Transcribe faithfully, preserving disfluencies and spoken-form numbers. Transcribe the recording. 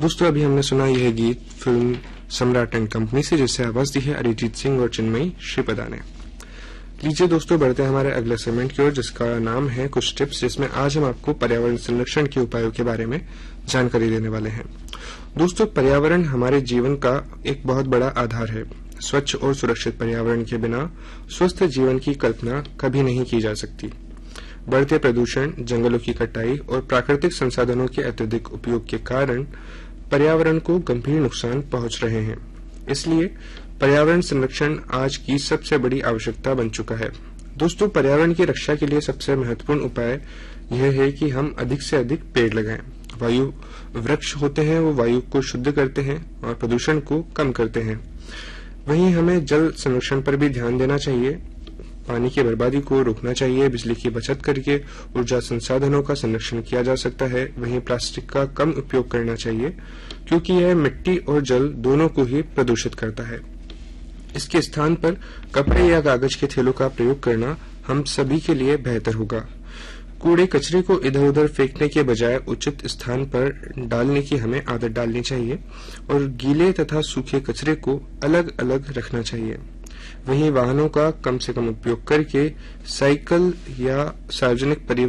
दोस्तों अभी हमने सुना यह गीत फिल्म सम्राट एंड कंपनी से, जिसे आवाज दी है अरिजीत सिंह और चिन्मयी श्रीपदा ने। लीजिए दोस्तों बढ़ते हैं हमारे अगले सेगमेंट की ओर, जिसका नाम है कुछ टिप्स, जिसमें आज हम आपको पर्यावरण संरक्षण के उपायों के बारे में जानकारी देने वाले हैं। दोस्तों पर्यावरण हमारे जीवन का एक बहुत बड़ा आधार है। स्वच्छ और सुरक्षित पर्यावरण के बिना स्वस्थ जीवन की कल्पना कभी नहीं की जा सकती। बढ़ते प्रदूषण, जंगलों की कटाई और प्राकृतिक संसाधनों के अत्यधिक उपयोग के कारण पर्यावरण को गंभीर नुकसान पहुंच रहे हैं। इसलिए पर्यावरण संरक्षण आज की सबसे बड़ी आवश्यकता बन चुका है। दोस्तों पर्यावरण की रक्षा के लिए सबसे महत्वपूर्ण उपाय यह है कि हम अधिक से अधिक पेड़ लगाएं। वायु वृक्ष होते हैं, वो वायु को शुद्ध करते हैं और प्रदूषण को कम करते हैं। वहीं हमें जल संरक्षण पर भी ध्यान देना चाहिए। पानी की बर्बादी को रोकना चाहिए। बिजली की बचत करके ऊर्जा संसाधनों का संरक्षण किया जा सकता है। वहीं प्लास्टिक का कम उपयोग करना चाहिए, क्योंकि यह मिट्टी और जल दोनों को ही प्रदूषित करता है। इसके स्थान पर कपड़े या कागज के थैलों का प्रयोग करना हम सभी के लिए बेहतर होगा। कूड़े कचरे को इधर उधर फेंकने के बजाय उचित स्थान पर डालने की हमें आदत डालनी चाहिए और गीले तथा सूखे कचरे को अलग अलग रखना चाहिए। वहीं वाहनों का कम से कम उपयोग करके साइकिल या सार्वजनिक परिवहन